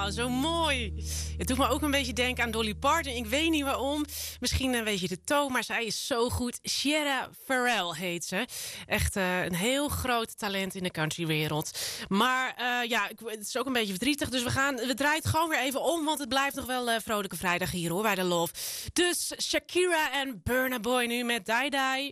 Oh, zo mooi. Het doet me ook een beetje denken aan Dolly Parton. Ik weet niet waarom. Misschien weet je de toon, maar zij is zo goed. Sierra Farrell heet ze. Echt een heel groot talent in de countrywereld. Maar het is ook een beetje verdrietig. Dus we draaien het gewoon weer even om. Want het blijft nog wel vrolijke vrijdag hier hoor, bij de Love. Dus Shakira en Burna Boy nu met Die Die.